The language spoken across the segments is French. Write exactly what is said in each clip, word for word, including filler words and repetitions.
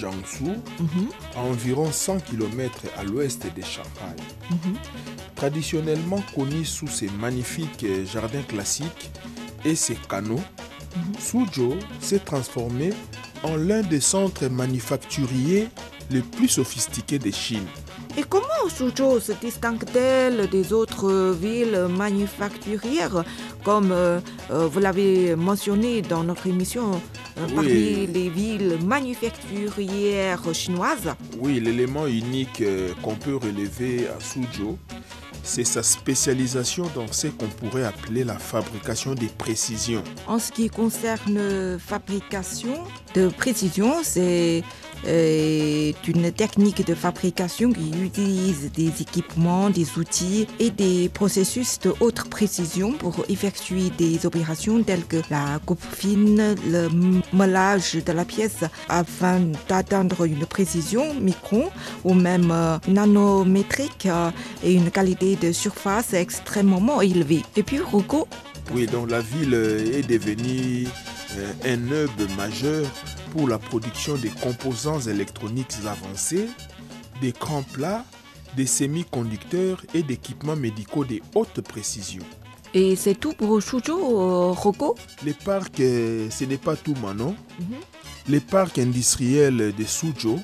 Jiangsu, Mhm. à environ cent kilomètres à l'ouest de Shanghai. Mhm. Traditionnellement connu sous ses magnifiques jardins classiques et ses canaux, Mhm. Suzhou s'est transformé en l'un des centres manufacturiers les plus sophistiqués de Chine. Et comment Suzhou se distingue-t-elle des autres villes manufacturières, comme euh, euh, vous l'avez mentionné dans notre émission, euh, Oui. parmi les villes manufacturières chinoises? Oui, l'élément unique euh, qu'on peut relever à Suzhou, c'est sa spécialisation dans ce qu'on pourrait appeler la fabrication des précisions. En ce qui concerne fabrication de précision, c'est euh, une technique de fabrication qui utilise des équipements, des outils et des processus de haute précision pour effectuer des opérations telles que la coupe fine, le moulage de la pièce afin d'atteindre une précision micron ou même euh, nanométrique euh, et une qualité de surface extrêmement élevée. Et puis, Rocco, Oui, donc la ville euh, est devenue euh, un hub majeur pour la production des composants électroniques avancés, d'écrans plats, des semi-conducteurs et d'équipements médicaux de haute précision. et c'est tout pour Suzhou, euh, Rocco? Les parcs, euh, ce n'est pas tout, Manon. Mhm. Les parcs industriels de Suzhou,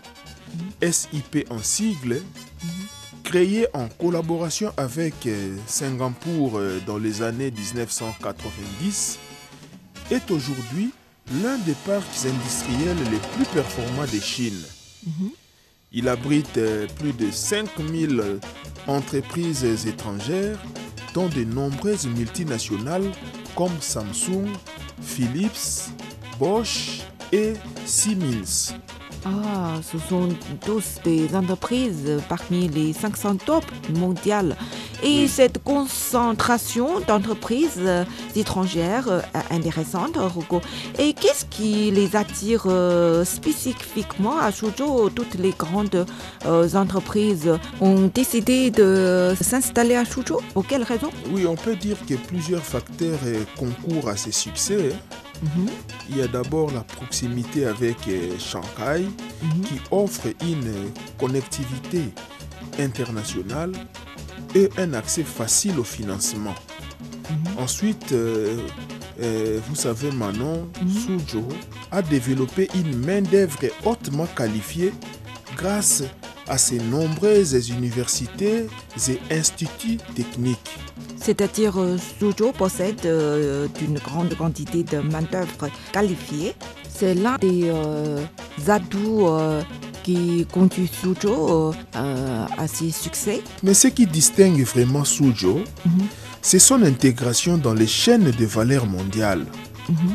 S I P en sigle, créé en collaboration avec euh, Singapour euh, dans les années dix-neuf cent quatre-vingt-dix, est aujourd'hui l'un des parcs industriels les plus performants de Chine. Mhm. Il abrite euh, plus de cinq mille entreprises étrangères, dont de nombreuses multinationales comme Samsung, Philips, Bosch et Siemens. Ah, ce sont tous des entreprises parmi les cinq cents top mondiales. Et Oui. cette concentration d'entreprises euh, étrangères euh, est intéressante, Rocco. Et qu'est-ce qui les attire euh, spécifiquement à Suzhou? Toutes les grandes euh, entreprises ont décidé de s'installer à Suzhou. Pour quelles raisons? Oui, on peut dire que plusieurs facteurs euh, concourent à ce succès. Mhm. Il y a d'abord la proximité avec euh, Shanghai, Mhm. qui offre une euh, connectivité internationale et un accès facile au financement. Mhm. Ensuite, euh, euh, vous savez, Manon, Mhm. Suzhou a développé une main-d'œuvre hautement qualifiée grâce à ses nombreuses universités et instituts techniques. C'est-à-dire, euh, Suzhou possède euh, une grande quantité de main-d'œuvre qualifiée. C'est l'un des euh, atouts euh, qui conduit Suzhou euh, à ses succès. Mais ce qui distingue vraiment Suzhou, Mhm. c'est son intégration dans les chaînes de valeur mondiales. Mhm.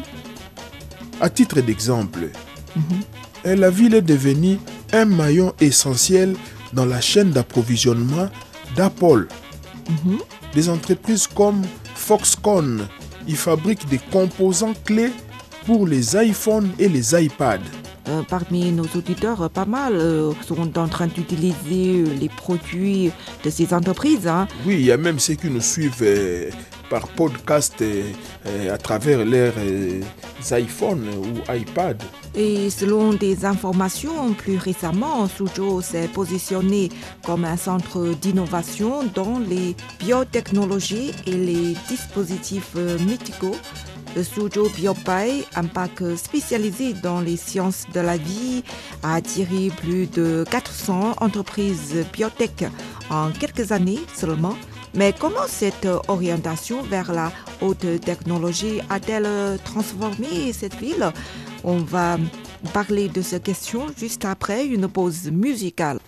À titre d'exemple, Mhm. euh, la ville est devenue un maillon essentiel dans la chaîne d'approvisionnement d'Apple. Mhm. Des entreprises comme Foxconn y fabriquent des composants clés pour les iPhones et les iPads. Euh, parmi nos auditeurs, pas mal euh, sont en train d'utiliser les produits de ces entreprises. Hein. Oui, il y a même ceux qui nous suivent euh, par podcast euh, euh, à travers leurs euh, iPhones ou iPads. Et selon des informations, plus récemment, Suzhou s'est positionné comme un centre d'innovation dans les biotechnologies et les dispositifs euh, médicaux. Le Suzhou BioBay, un parc spécialisé dans les sciences de la vie, a attiré plus de quatre cents entreprises biotech en quelques années seulement. Mais comment cette orientation vers la haute technologie a-t-elle transformé cette ville? On va parler de cette question juste après une pause musicale.